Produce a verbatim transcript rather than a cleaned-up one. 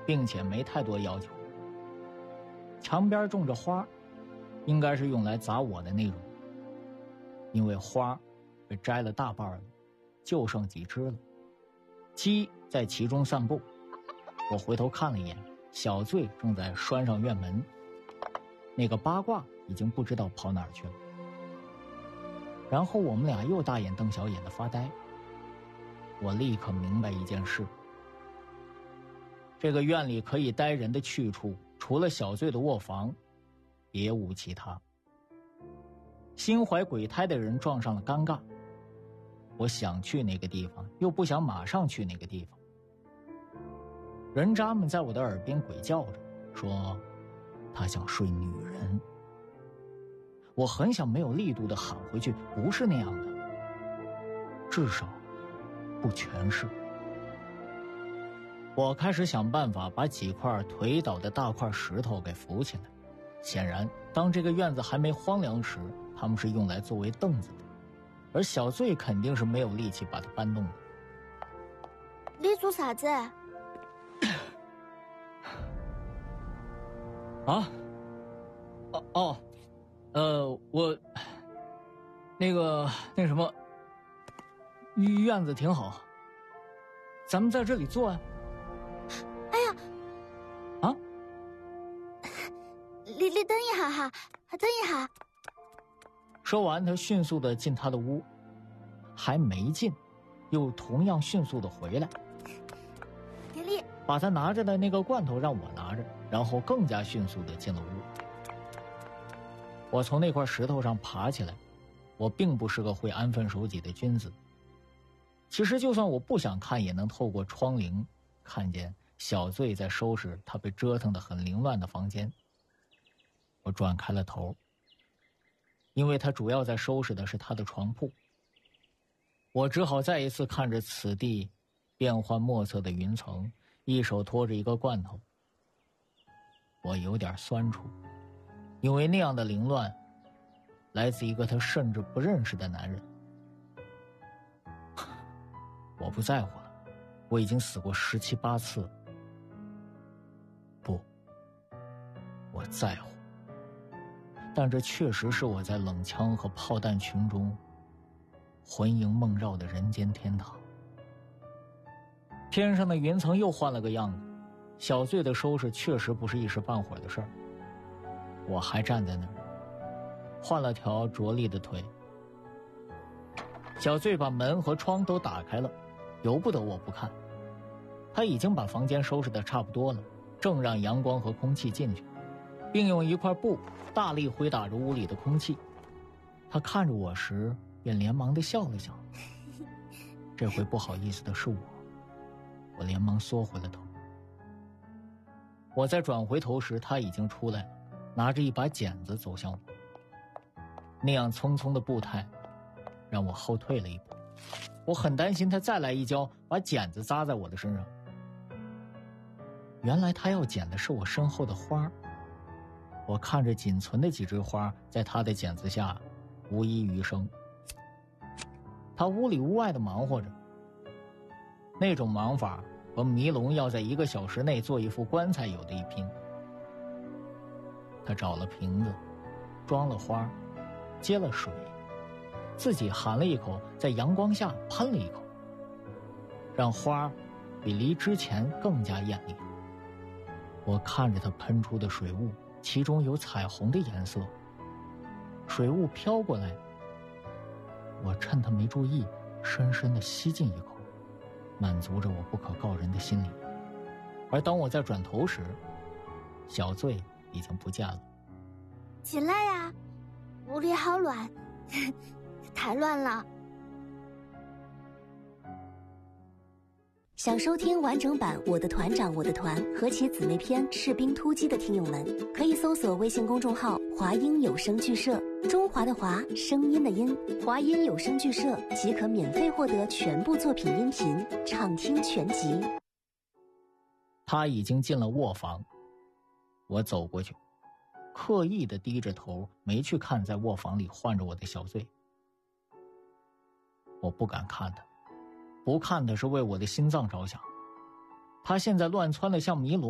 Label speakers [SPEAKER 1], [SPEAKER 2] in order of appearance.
[SPEAKER 1] 并且没太多要求。墙边种着花，应该是用来砸我的内容，因为花被摘了大半了，就剩几枝了。鸡在其中散步，我回头看了一眼，小醉正在拴上院门，那个八卦已经不知道跑哪儿去了。然后我们俩又大眼瞪小眼的发呆。我立刻明白一件事，这个院里可以待人的去处，除了小醉的卧房，别无其他。心怀鬼胎的人撞上了尴尬，我想去那个地方，又不想马上去那个地方。人渣们在我的耳边鬼叫着，说他想睡女人。我很想没有力度地喊回去，不是那样的，至少不全是。我开始想办法把几块腿倒的大块石头给扶起来。显然当这个院子还没荒凉时，他们是用来作为凳子的，而小醉肯定是没有力气把它搬动的。
[SPEAKER 2] 你做啥子？
[SPEAKER 1] 啊？哦哦，呃，我那个那什么，院子挺好，咱们在这里坐啊。
[SPEAKER 2] 哎呀，
[SPEAKER 1] 啊？
[SPEAKER 2] 你你等一下哈，等一下。
[SPEAKER 1] 说完，他迅速的进他的屋，还没进，又同样迅速的回来。
[SPEAKER 2] 给你
[SPEAKER 1] 把他拿着的那个罐头让我拿着，然后更加迅速的进了屋。我从那块石头上爬起来，我并不是个会安分守己的君子。其实就算我不想看，也能透过窗棂看见小醉在收拾他被折腾得很凌乱的房间。我转开了头，因为他主要在收拾的是他的床铺。我只好再一次看着此地变幻莫测的云层，一手托着一个罐头。我有点酸楚，因为那样的凌乱来自一个他甚至不认识的男人。我不在乎了，我已经死过十七八次。不，我在乎，但这确实是我在冷枪和炮弹群中魂萦梦绕的人间天堂。天上的云层又换了个样子，小醉的收拾确实不是一时半会儿的事儿。我还站在那儿，换了条着力的腿。小醉把门和窗都打开了，由不得我不看。他已经把房间收拾得差不多了，正让阳光和空气进去，并用一块布大力挥打着屋里的空气。他看着我时便连忙地笑了笑。这回不好意思的是我，我连忙缩回了头。我再转回头时，他已经出来了，拿着一把剪子走向我。那样匆匆的步态让我后退了一步，我很担心他再来一跤把剪子扎在我的身上。原来他要剪的是我身后的花。我看着仅存的几枝花在他的剪子下无一余声。他屋里屋外的忙活着，那种忙法和迷龙要在一个小时内做一副棺材有的一拼。他找了瓶子，装了花，接了水，自己含了一口，在阳光下喷了一口，让花比离之前更加艳丽。我看着它喷出的水雾，其中有彩虹的颜色。水雾飘过来，我趁他没注意，深深地吸进一口，满足着我不可告人的心理。而当我再转头时，小醉已经不见了。
[SPEAKER 2] 进来呀，屋里好乱，太乱了。
[SPEAKER 3] 想收听完整版《我的团长我的团》和其姊妹篇《士兵突击》的听友们，可以搜索微信公众号华音有声剧社，中华的华，声音的音，华音有声剧社即可免费获得全部作品音频，畅听全集。
[SPEAKER 1] 他已经进了卧房，我走过去，刻意的低着头，没去看在卧房里唤着我的小醉。我不敢看他，不看他是为我的心脏着想。他现在乱窜的像迷龙。